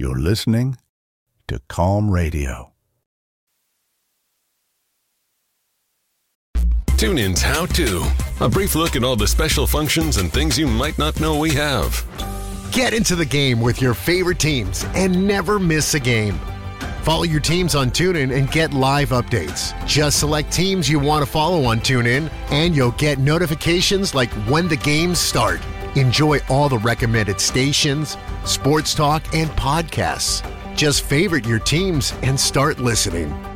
You're listening to Calm Radio. TuneIn's How To. A brief look at all the special functions and things you might not know we have. Get into the game with your favorite teams and never miss a game. Follow your teams on TuneIn and get live updates. Just select teams you want to follow on TuneIn, and you'll get notifications like when the games start. Enjoy all the recommended stations, sports talk, and podcasts. Just favorite your teams and start listening.